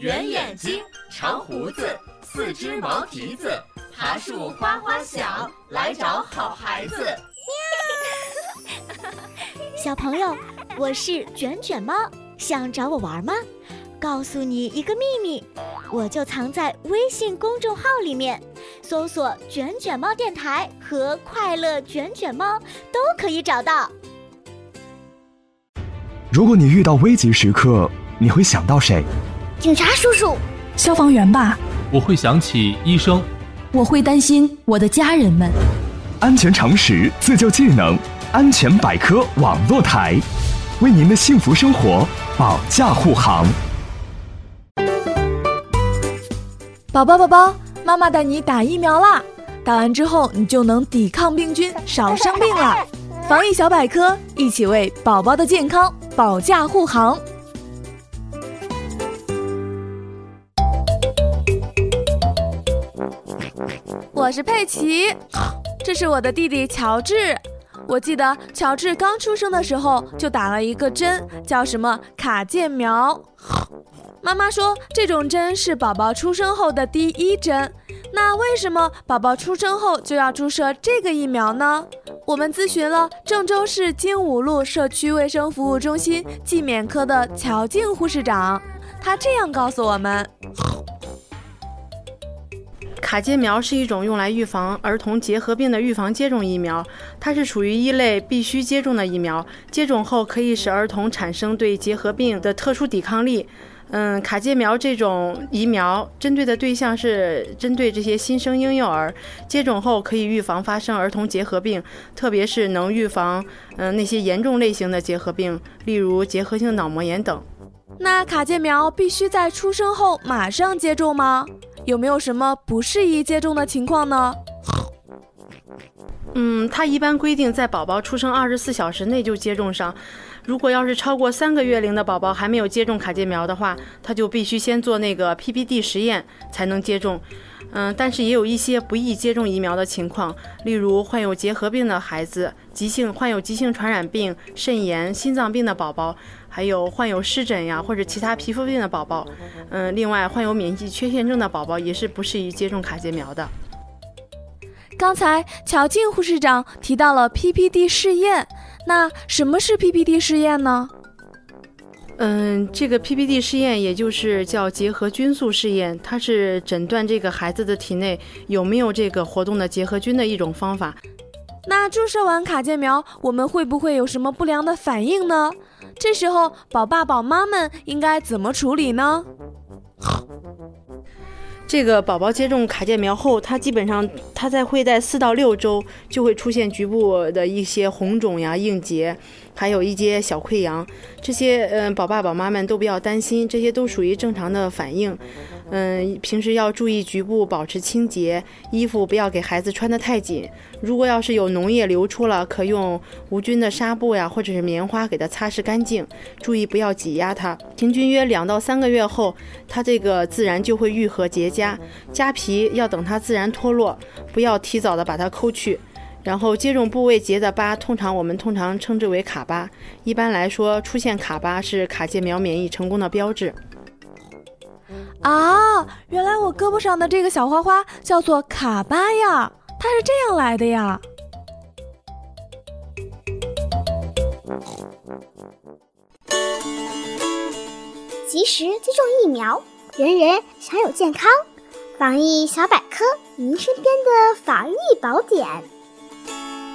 圆眼睛，长胡子，四只毛蹄子，爬树花花小，来找好孩子。 小朋友，我是卷卷猫，想找我玩吗？告诉你一个秘密，我就藏在微信公众号里面，搜索卷卷猫电台和快乐卷卷猫都可以找到。 如果你遇到危急时刻，你会想到谁？ 警察叔叔， 消防员吧。 我会想起医生。 我会担心我的家人们。 安全常识，自救技能，安全百科网络台，为您的幸福生活保驾护航。 宝宝，妈妈带你打疫苗啦！打完之后，你就能抵抗病菌，少生病了。防疫小百科，一起为宝宝的健康保驾护航。我是佩奇，这是我的弟弟乔治。我记得乔治刚出生的时候就打了一个针，叫什么卡介苗。妈妈说这种针是宝宝出生后的第一针，那为什么宝宝出生后就要注射这个疫苗呢？我们咨询了郑州市精武路社区卫生服务中心季免科的乔静护士长，她这样告诉我们。 卡介苗是一种用来预防儿童结核病的预防接种疫苗，它是属于一类必须接种的疫苗，接种后可以使儿童产生对结核病的特殊抵抗力。卡介苗这种疫苗针对的对象是针对这些新生婴幼儿，接种后可以预防发生儿童结核病，特别是能预防那些严重类型的结核病，例如结核性脑膜炎等。 那卡介苗必须在出生后马上接种吗？有没有什么不适宜接种的情况呢？ 它一般规定在宝宝出生24小时内就接种上。如果要是超过3个月龄的宝宝还没有接种卡介苗的话，他就必须先做那个 PPD 实验才能接种。但是也有一些不宜接种疫苗的情况，例如患有结核病的孩子、患有急性传染病、肾炎、心脏病的宝宝，还有患有湿疹呀或者其他皮肤病的宝宝。另外患有免疫缺陷症的宝宝也是不适宜接种卡介苗的。 刚才乔静护士长提到了 PPD 试验，那什么是 PPD 试验呢？ 这个 PPD 试验也就是叫结核菌素试验，它是诊断这个孩子的体内有没有这个活动的结核菌的一种方法。 那注射完卡介苗，我们会不会有什么不良的反应呢？这时候宝爸宝妈们应该怎么处理呢？ 这个宝宝接种卡介苗后，基本上会在4到6周就会出现局部的一些红肿呀、硬结，还有一些小溃疡。这些宝爸宝妈们都不要担心，这些都属于正常的反应。平时要注意局部保持清洁，衣服不要给孩子穿得太紧。如果要是有脓液流出了，可用无菌的纱布呀或者是棉花给它擦拭干净，注意不要挤压它。平均约2到3个月后，它这个自然就会愈合结痂，痂皮要等它自然脱落，不要提早的把它抠去。然后接种部位结的疤，我们通常称之为卡疤。一般来说，出现卡疤是卡介苗免疫成功的标志。 原来我胳膊上的这个小花花叫做卡疤呀，它是这样来的呀。 及时接种疫苗，人人享有健康。防疫小百科，您身边的防疫宝典。